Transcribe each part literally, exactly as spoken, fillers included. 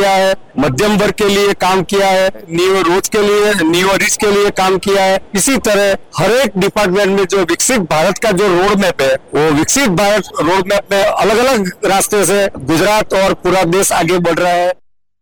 किया है, मध्यम वर्ग के लिए काम किया है, न्यू रोज के लिए, न्यू रिच के लिए काम किया है। इसी तरह हर एक डिपार्टमेंट में जो विकसित भारत का जो रोड मैप है, वो विकसित भारत रोड मैप में अलग अलग रास्ते से गुजरात और पूरा देश आगे बढ़ रहा है।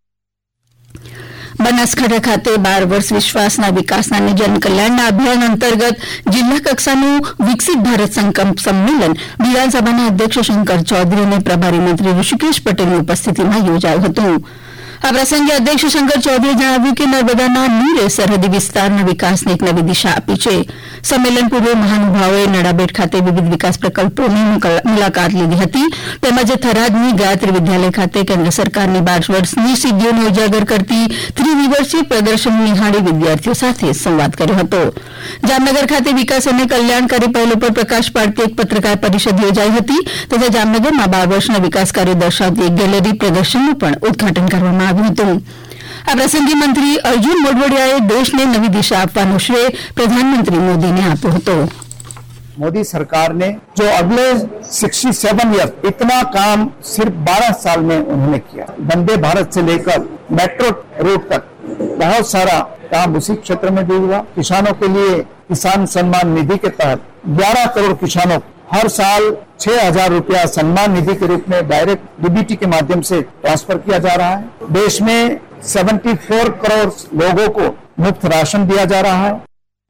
બનાસકાંઠા ખાતે બાર વર્ષ વિશ્વાસના વિકાસના અને જનકલ્યાણના અભિયાન અંતર્ગત જિલ્લા કક્ષાનું વિકસિત ભારત સંકલ્પ સંમેલન વિધાનસભાના અધ્યક્ષ શંકર ચૌધરી અને પ્રભારી મંત્રી ઋષિકેશ પટેલની ઉપસ્થિતિમાં યોજાયું હતું। આ પ્રસંગે અધ્યક્ષ શંકર ચૌધરીએ જણાવ્યું કે નર્મદાના નીરે સરહદી વિસ્તારના વિકાસને એક નવી દિશા આપી છે। સંમેલન પૂર્વે મહાનુભાવોએ નડાબેટ ખાતે વિવિધ વિકાસ પ્રકલ્પોની મુલાકાત લીધી હતી, તેમજ થરાદની ગાયત્રી વિદ્યાલય ખાતે કેન્દ્ર સરકારની બાર વર્ષની સિદ્ધિઓને ઉજાગર કરતી ત્રિદિવસીય પ્રદર્શન નિહાળી વિદ્યાર્થીઓ સાથે સંવાદ કર્યો હતો। જામનગર ખાતે વિકાસ અને કલ્યાણકારી પહેલો પર પ્રકાશ પાડતી એક પત્રકાર પરિષદ યોજાઈ હતી, તથા જામનગરમાં બાર વર્ષના વિકાસ કાર્યો દર્શાવતી એક ગેલેરી પ્રદર્શનનું પણ ઉદઘાટન કરવામાં આવ્યું હતું। આ પ્રસંગે મંત્રી અર્જુન મોઢવાડિયાએ દેશને નવી દિશા આપવાનો શ્રેય પ્રધાનમંત્રી મોદીને આપ્યો હતો। मोदी सरकार ने जो अगले सड़सठ ईयर इतना काम सिर्फ बारह साल में उन्होंने किया। वंदे भारत से लेकर मेट्रो रोड तक बहुत सारा काम उसी क्षेत्र में भी हुआ। किसानों के लिए किसान सम्मान निधि के तहत ग्यारह करोड़ किसानों हर साल छह हजार रुपया सम्मान निधि के रूप में डायरेक्ट डीबीटी के माध्यम से ट्रांसफर किया जा रहा है। देश में चौहत्तर करोड़ लोगों को मुफ्त राशन दिया जा रहा है।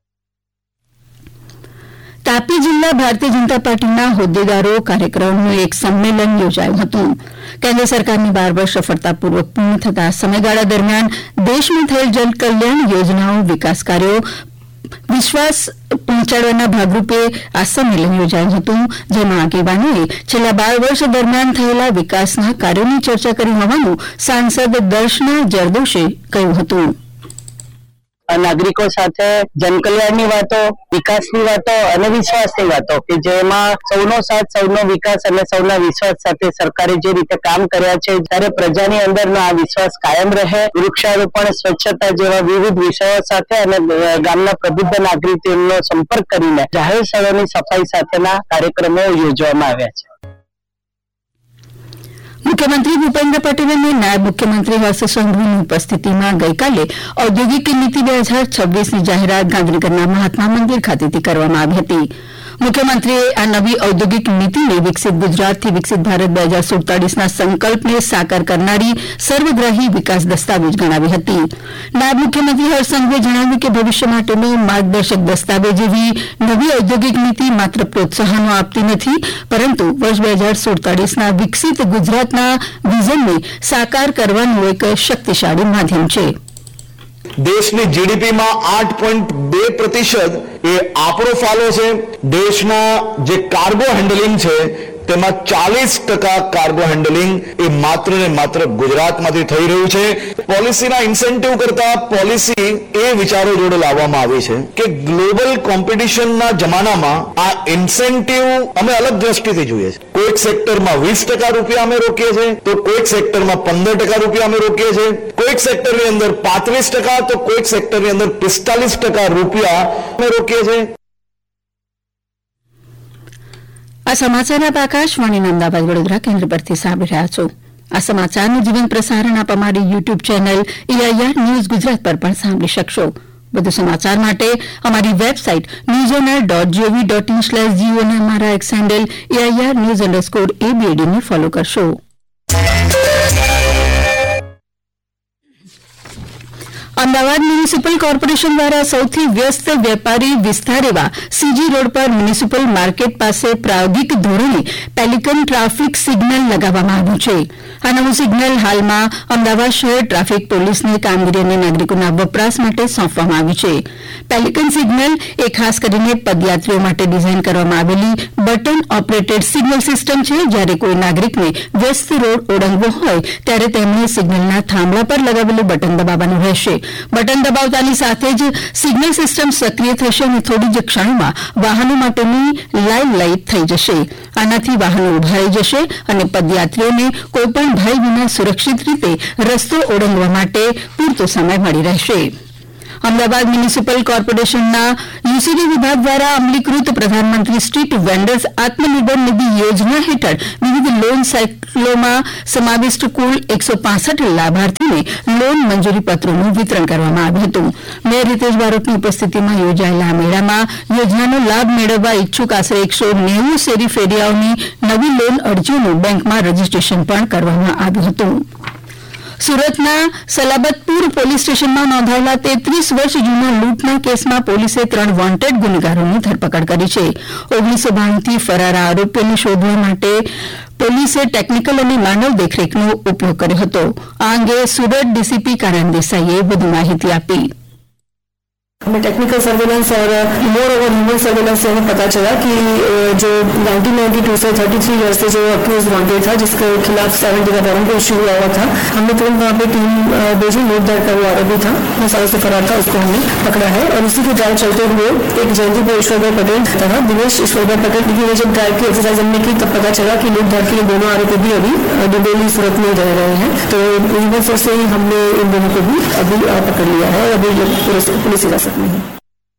તાપી જિલ્લા ભારતીય જનતા પાર્ટીના હોદ્દેદારો કાર્યકરોનું એક સંમેલન યોજાયું હતું। કેન્દ્ર સરકારની બાર વર્ષ સફળતાપૂર્વક પૂર્ણ થતા સમયગાળા દરમિયાન દેશમાં થયેલ જનકલ્યાણ યોજનાઓ વિકાસ કાર્યો વિશ્વાસ પહોંચાડવાના ભાગરૂપે આ સંમેલન યોજાયું હતું, જેમાં આગેવાનોએ છેલ્લા બાર વર્ષ દરમિયાન થયેલા વિકાસના કાર્યોની ચર્ચા કરી હોવાનું સાંસદ દર્શના જરદોશે કહ્યું હતું। નાગરિકો સાથે જનકલ્યાણની વાતો, વિકાસની વાતો અને વિશ્વાસની વાતો કે જેમાં સૌનો સાથ, સૌનો વિકાસ અને સૌના વિશ્વાસ સાથે સરકારે જે રીતે કામ કર્યા છે, ત્યારે પ્રજાની અંદરનો આ વિશ્વાસ કાયમ રહે। વૃક્ષારોપણ, સ્વચ્છતા જેવા વિવિધ વિષયો સાથે અને ગામના પ્રબુદ્ધ નાગરિકોનો સંપર્ક કરીને જાહેર સ્થળોની સફાઈ સાથેના કાર્યક્રમો યોજવામાં આવ્યા છે। મુખ્યમંત્રી ભૂપેન્દ્ર પટેલ અને નાયબ મુખ્યમંત્રી હર્ષ સંઘવીની ઉપસ્થિતિમાં ગઈકાલે ઔદ્યોગિક નીતિ બે હજાર છવ્વીસની જાહેરાત ગાંધીનગરના મહાત્મા મંદિર ખાતેથી કરવામાં આવી હતી। મુખ્યમંત્રીએ આ નવી ઔદ્યોગિક નીતિને વિકસિત ગુજરાતથી વિકસિત ભારત બે હજાર સુડતાલીસના સંકલ્પને સાકાર કરનારી સર્વગ્રાહી વિકાસ દસ્તાવેજ ગણાવી હતી। નાયબ મુખ્યમંત્રી હર્ષ સંઘવીએ જણાવ્યું કે ભવિષ્ય માટેનો માર્ગદર્શક દસ્તાવેજ એવી નવી ઔદ્યોગિક નીતિ માત્ર પ્રોત્સાહનો આપતી નથી, પરંતુ વર્ષ બે હજાર સુડતાલીસના વિકસિત ગુજરાતના વિઝનને સાકાર કરવાનું એક શક્તિશાળી માધ્યમ છે। દેશની જીડીપીમાં આઠ પોઈન્ટ બે પ્રતિશત એ આપણો ફાળો છે। દેશના જે કાર્ગો હેન્ડલિંગ છે તેમાં ચાલીસ ટકા કાર્ગો હેન્ડલિંગ એ માત્ર ને માત્ર ગુજરાતમાંથી થઈ રહ્યું છે। પોલિસીના ઇન્સેન્ટિવ કરતા પોલિસી એ વિચારો જોડે લાવવામાં આવી છે કે ગ્લોબલ કોમ્પિટિશનના જમાનામાં આ ઇન્સેન્ટિવ અમે અલગ દ્રષ્ટિથી જોઈએ છીએ। કોઈક સેક્ટરમાં વીસ ટકા રૂપિયા અમે રોકીએ છીએ, તો કોઈક સેક્ટરમાં પંદર ટકા રૂપિયા અમે રોકીએ છીએ, કોઈક સેક્ટરની અંદર પાંત્રીસ ટકા તો કોઈક સેક્ટરની અંદર પિસ્તાલીસ ટકા રૂપિયા અમે રોકીએ છીએ। આ સમાચાર આપ આકાશવાણીના અમદાવાદ વડોદરા કેન્દ્ર પરથી સાંભળી રહ્યા છો। આ સમાચારનું જીવંત પ્રસારણ આપ અમારી YouTube channel AIR news Gujarat પર પણ સાંભળી શકશો। વધુ સમાચાર માટે અમારી website news on air dot GOV dot in slash Jio અને અમારા x handle AIR news underscore એબીએડીને follow કરશો। અમદાવાદ મ્યુનિસિપલ કોર્પોરેશન દ્વારા સૌથી વ્યસ્ત વેપારી વિસ્તાર એવા સીજી રોડ પર મ્યુનિસિપલ માર્કેટ પાસે પ્રાયોગિક ધોરણે પેલિકન ટ્રાફિક સિગ્નલ લગાવવામાં આવ્યું છે। આ નવું સિગ્નલ હાલમાં અમદાવાદ શહેર ટ્રાફિક પોલીસની કામગીરી અને નાગરિકોના વપરાશ માટે સોંપવામાં આવ્યું છે। પેલિકન સિગ્નલ એ ખાસ કરીને પદયાત્રીઓ માટે ડિઝાઇન કરવામાં આવેલી બટન ઓપરેટેડ સિગ્નલ સિસ્ટમ છે। જ્યારે કોઈ નાગરિકને વ્યસ્ત રોડ ઓળંગવો હોય ત્યારે તેમણે સિગ્નલના થાંભલા પર લગાવેલું બટન દબાવવાનું રહેશે। બટન દબાવતાની સાથે જ સિગ્નલ સિસ્ટમ સક્રિય થશે અને થોડી જ ક્ષણોમાં વાહનો માટેની લાઇવ લાઇટ થઈ જશે। આનાથી વાહનો ઉભા રહી જશે અને પદયાત્રીઓને કોઈપણ ભય વિના સુરક્ષિત રીતે રસ્તો ઓળંગવા માટે પૂરતો સમય મળી રહેશે। અમદાવાદ મ્યુનિસિપલ કોર્પોરેશનના યુસીડી વિભાગ દ્વારા અમલીકૃત પ્રધાનમંત્રી સ્ટ્રીટ વેન્ડર્સ આત્મનિર્ભર નિધિ યોજના હેઠળ વિવિધ લોન સાયકલોમાં સમાવિષ્ટ કુલ એકસો પાસઠ લાભાર્થીને લોન મંજૂરી પત્રોનું વિતરણ કરવામાં આવ્યું હતું. મેયર હિતેશ બારોટની ઉપસ્થિતિમાં યોજાયેલા આ મેળામાં યોજનાનો લાભ મેળવવા ઇચ્છુક આશરે એકસો નેવું શેરી ફેરિયાઓની નવી લોન અરજીઓનું બેંકમાં રજીસ્ટ્રેશન પણ કરવામાં આવ્યું હતું. સુરતના સલાબતપુર પોલીસ સ્ટેશનમાં નોંધાયેલા તેત્રીસ વર્ષ જૂના લૂંટના કેસમાં પોલીસે ત્રણ વોન્ટેડ ગુનેગારોની ધરપકડ કરી છે. ઓગણીસો બાણુંથી ફરાર આરોપીઓને શોધવા માટે પોલીસે ટેકનિકલ અને માનવ દેખરેખનો ઉપયોગ કર્યો હતો. આ અંગે સુરત ડીસીપી કાનન દેસાઈએ વધુ माहिती આપી. हमें टेक्निकल सर्वेलेंस और मोर ओवर ह्यूमन सर्वेलेंस से हमें पता चला कि जो नाइनटीन नाइंटी टू से तैंतीस ईयर से जो अक्यूज वांटेड था जिसके खिलाफ सेवेंटी का वारंट इशू हुआ हुआ था, हमने तुरंत वहाँ पे टीम भेजी. नोट दर्ज का वो आरोपी था, वो साल से फरार था, उसको हमने पकड़ा है. और उसी के ड्राइव चलते हुए एक जयंती पर ईश्वर पटेल तथा दिनेश ईश्वर पटेल की जब ड्राइव की एक्सरसाइज हमने की तब पता चला कि लूट धार के दोनों आरोपी भी अभी डुबेली सूरत में रह रहे हैं. तो ह्यूमन सोर्स से ही हमने इन दोनों को भी अभी पकड़ लिया है और अभी पुलिस हिरासत में है.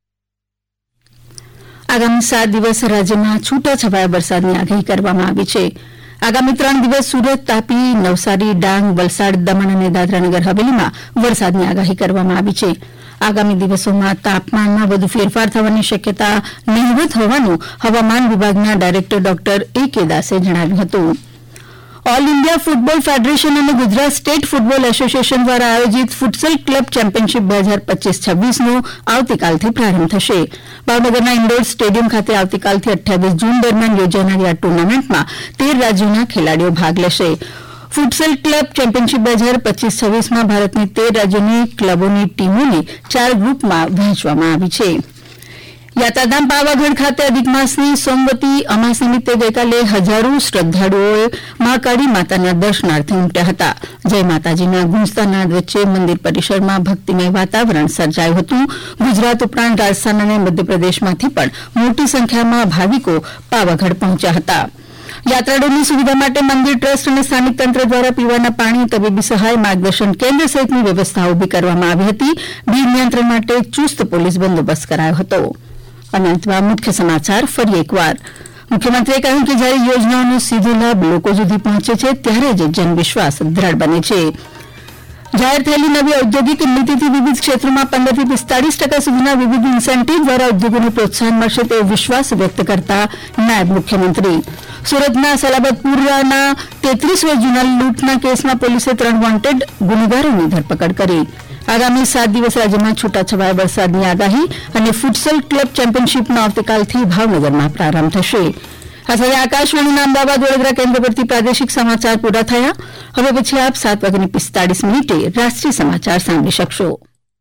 આગામી સાત દિવસ રાજ્યમાં છૂટાછવાયા વરસાદની આગાહી કરવામાં આવી છે. આગામી ત્રણ દિવસ સુરત, તાપી, નવસારી, ડાંગ, વલસાડ, દમણ અને દાદરાનગર હવેલીમાં વરસાદની આગાહી કરવામાં આવી છે. આગામી દિવસોમાં તાપમાનમાં વધુ ફેરફાર થવાની શક્યતા નહિવત હોવાનું હવામાન વિભાગના ડાયરેક્ટર ડોક્ટર એ કે દાસે જણાવ્યું હતું. ઓલ ઇન્ડિયા ફૂટબોલ ફેડરેશન અને ગુજરાત સ્ટેટ ફૂટબોલ એસોસિએશન દ્વારા આયોજિત ફૂટસલ ક્લબ ચેમ્પિયનશીપ બે હજાર પચીસ છવ્વીસનો આવતીકાલથી પ્રારંભ થશે. ભાવનગરના ઇન્ડોર સ્ટેડિયમ ખાતે આવતીકાલથી અઠ્યાવીસ જૂન દરમિયાન યોજાનારી આ ટુર્નામેન્ટમાં તેર રાજ્યોના ખેલાડીઓ ભાગ લેશે. ફૂટસલ ક્લબ ચેમ્પિયનશીપ બે હજાર પચીસ છવ્વીસમાં ભારતની તેર રાજ્યોની ક્લબોની ટીમોને ચાર ગ્રુપમાં વહેંચવામાં આવી છે. યાત્રાધામ પાવાગઢ ખાતે અધિક માસની સોમવતી અમાસ નિમિત્તે ગઈકાલે હજારો શ્રદ્ધાળુઓએ મહાકાળી માતાના દર્શનાર્થે ઉમટ્યા હતા. જય માતાજીના ગુંજતા નાદ વચ્ચે મંદિર પરિસરમાં ભક્તિમય વાતાવરણ સર્જાયું હતું. ગુજરાત ઉપરાંત રાજસ્થાન અને મધ્યપ્રદેશમાંથી પણ મોટી સંખ્યામાં ભાવિકો પાવાગઢ પહોંચ્યા હતા. યાત્રાળુઓની સુવિધા માટે મંદિર ટ્રસ્ટ અને સ્થાનિક તંત્ર દ્વારા પીવાના પાણી, તબીબી સહાય, માર્ગદર્શન કેન્દ્ર સહિતની વ્યવસ્થા ઉભી કરવામાં આવી હતી. ભીડ નિયંત્રણ માટે ચુસ્ત પોલીસ બંદોબસ્ત કરાયો હતો. અને અંતમાં મુખ્ય સમાચાર ફરી એકવાર. મુખ્યમંત્રીએ કહ્યું કે જ્યારે યોજનાઓનો સીધો લાભ લોકો સુધી પહોંચે છે ત્યારે જ જનવિશ્વાસ દ્રઢ બને છે. જાહેર થયેલી નવી ઔદ્યોગિક નીતિથી વિવિધ ક્ષેત્રોમાં પંદરથી પિસ્તાળીસ ટકા સુધીના વિવિધ ઇન્સેન્ટિવ દ્વારા ઉદ્યોગોને પ્રોત્સાહન મળશે તેવો વિશ્વાસ વ્યક્ત કરતા નાયબ મુખ્યમંત્રી. સુરતના સલાબતપુરના તેત્રીસ વર્ષ જૂના લૂંટના કેસમાં પોલીસે ત્રણ વોન્ટેડ ગુનેગારોની ધરપકડ કરી. આગામી સાત દિવસ રાજ્યમાં છૂટાછવાયા વરસાદની આગાહી અને ફૂટસલ ક્લબ ચેમ્પિયનશીપનો આવતીકાલથી ભાવનગરમાં પ્રારંભ થશે. આ સાથે આકાશવાણીના અમદાવાદ વડોદરા કેન્દ્ર પરથી પ્રાદેશિક સમાચાર પૂરા થયા. હવે પછી આપ સાત વાગ્યાની પિસ્તાળીસ મિનિટે રાષ્ટ્રીય સમાચાર સાંભળી શકશો.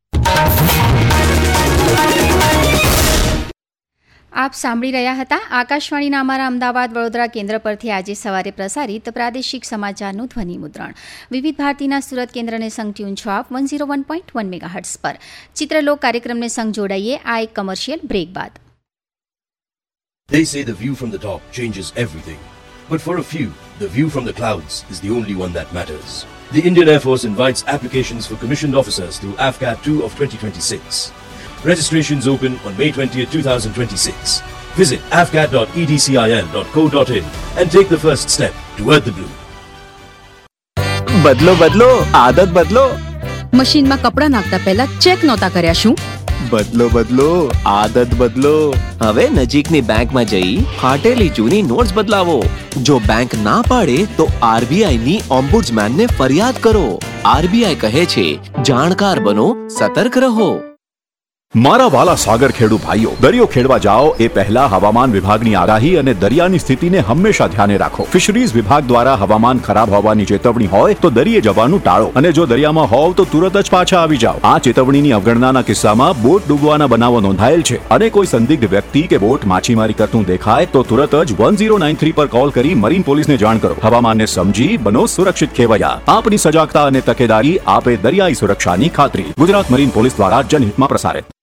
આપ સાંભળી રહ્યા હતા આકાશવાણીના અમારા અમદાવાદ વડોદરા કેન્દ્ર પરથી આજે સવારે પ્રસારિત પ્રાદેશિક સમાચારનું ધ્વનિ મુદ્રણ. વિવિધ ભારતીના સુરત કેન્દ્રને સંગ ટ્યુન છો આપ one zero one point one megahertz પર. ચિત્રલોક કાર્યક્રમને સંગ જોડાઈએ આ એક કમર્શિયલ બ્રેક બાદ. They say the view from the top changes everything. But for a few, the view from the clouds is the only one that matters. The Indian Air Force invites applications for commissioned officers through A F C A T two of twenty twenty-six. Registrations open on May twentieth, twenty twenty-six. Visit a f c a t dot e d c i l dot co dot in and take the first step toward the blue. બદલો બદલો આદત બદલો. મશીનમાં કપડાં નાખતા પહેલા check નહોતા કર્યા શું? બદલો બદલો આદત બદલો. હવે નજીકની બેંકમાં જઈ ફાટેલી જૂની નોટ્સ બદલાવો. જો બેંક ના પાડે તો આરબીઆઈ ની ઓમ્બુડ્સમેનને ફરિયાદ કરો. આરબીઆઈ કહે છે જાણકાર બનો, સતર્ક રહો. મારા વાલા સાગર ખેડુ ભાઈઓ, દરિયો ખેડવા જાઓ એ પહેલા હવામાન વિભાગની આગાહી અને દરિયાની સ્થિતિને હંમેશા ધ્યાને રાખો. ફિશરીઝ વિભાગ દ્વારા હવામાન ખરાબ હોવાની ચેતવણી હોય તો દરિયે જવાનું ટાળો અને જો દરિયામાં હોવ તો તુરત જ પાછા આવી જાઓ. આ ચેતવણીની અવગણનાના કિસ્સામાં બોટ ડૂબવાના બનાવો નોંધાયેલ છે અને કોઈ સંદિગ્ધ વ્યક્તિ કે બોટ માછીમારી કરતું દેખાય તો તુરત જ વન ઝીરો નાઇન થ્રી પર કોલ કરી મરીન પોલીસને જાણ કરો. હવામાનને સમજી બનો સુરક્ષિત ખેવૈયા. આપની સજાગતા અને તકેદારી આપે દરિયાઈ સુરક્ષાની ખાતરી. ગુજરાત મરીન પોલીસ દ્વારા જનહિતમાં પ્રસારિત.